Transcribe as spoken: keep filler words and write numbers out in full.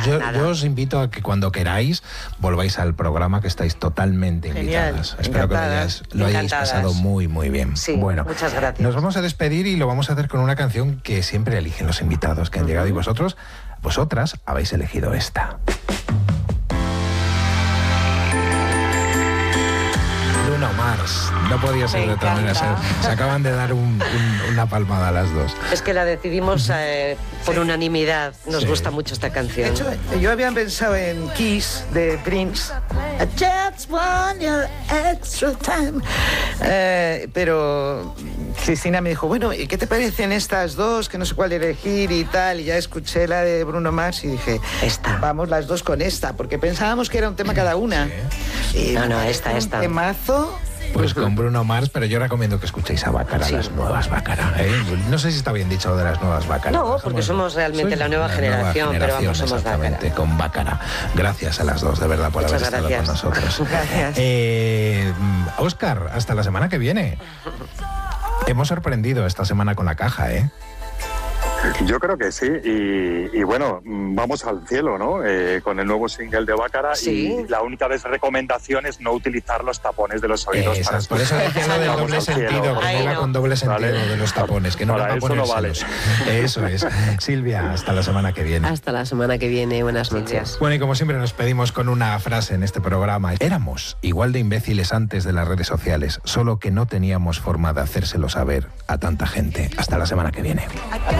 yo, nada. yo os invito a que cuando queráis volváis al programa, que estáis totalmente Genial, invitadas. Espero que lo hayáis, lo hayáis encantadas. pasado muy, muy bien. Sí, bueno, muchas gracias. Nos vamos a despedir y lo vamos a hacer con una canción que siempre eligen los invitados que han uh-huh. llegado, y vosotros, vosotras habéis elegido esta. Bruno Mars, no podía ser de otra manera. Se, se acaban de dar un, un, una palmada a las dos. Es que la decidimos eh, por sí. unanimidad. Nos sí. gusta mucho esta canción. De hecho, yo había pensado en Kiss de Prince. I just want your extra time. Eh, pero Cristina me dijo, bueno, ¿y qué te parecen estas dos? Que no sé cuál elegir y tal. Y ya escuché la de Bruno Mars y dije, esta. Vamos las dos con esta, porque pensábamos que era un tema cada una. Sí. Y no, no, esta, un esta. Temazo. Pues con Bruno Mars, pero yo recomiendo que escuchéis a Bácara, sí. las nuevas Bácara. ¿eh? No sé si está bien dicho lo de las nuevas Bácara. No, porque somos, somos realmente la nueva, la generación, nueva generación, pero vamos, somos exactamente, Bácara. Con Bácara. Gracias a las dos, de verdad, por Muchas haber gracias. estado con nosotros. Gracias. Eh, Óscar, hasta la semana que viene. Hemos sorprendido esta semana con la caja, ¿eh? Yo creo que sí, y, y bueno, vamos al cielo, ¿no? Eh, con el nuevo single de Bácara, sí. y la única recomendación es no utilizar los tapones de los oídos. Eh, para por eso decía lo del doble sentido, que Ay, iba no. con doble sentido ¿Vale? de los tapones, que no para van a eso no vale. Eso es. Silvia, hasta la semana que viene. Hasta la semana que viene, buenas noches. Bueno, y como siempre nos pedimos con una frase en este programa. Éramos igual de imbéciles antes de las redes sociales, solo que no teníamos forma de hacérselo saber a tanta gente. Hasta la semana que viene.